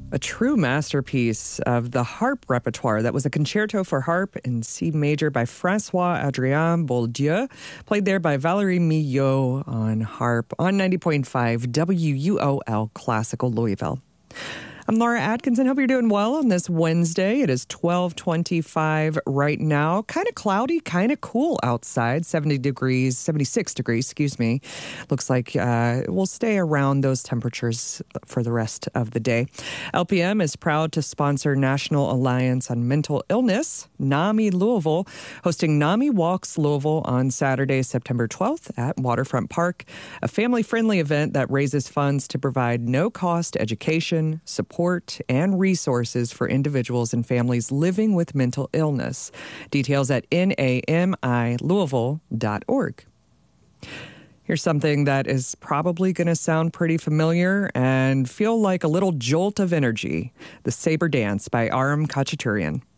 A true masterpiece of the harp repertoire. That was a concerto for harp in C major by Francois-Adrien Boldieu, played there by Valérie Millot on harp on 90.5 WUOL Classical Louisville. I'm Laura Atkinson. Hope you're doing well on this Wednesday. It is 12:25 right now. Kind of cloudy, kind of cool outside. 76 degrees, excuse me. Looks like we'll stay around those temperatures for the rest of the day. LPM is proud to sponsor National Alliance on Mental Illness, NAMI Louisville, hosting NAMI Walks Louisville on Saturday, September 12th at Waterfront Park, a family-friendly event that raises funds to provide no-cost education, support, and resources for individuals and families living with mental illness. Details at namilouisville.org. Here's something that is probably going to sound pretty familiar and feel like a little jolt of energy. The Saber Dance by Aram Khachaturian.